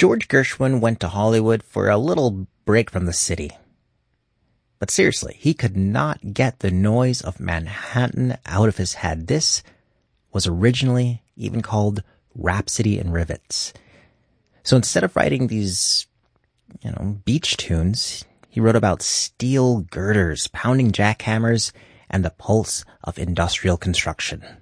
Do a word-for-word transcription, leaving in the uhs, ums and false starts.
George Gershwin went to Hollywood for a little break from the city. But seriously, he could not get the noise of Manhattan out of his head. This was originally even called Rhapsody in Rivets. So instead of writing these, you know, beach tunes, he wrote about steel girders, pounding jackhammers, and the pulse of industrial construction.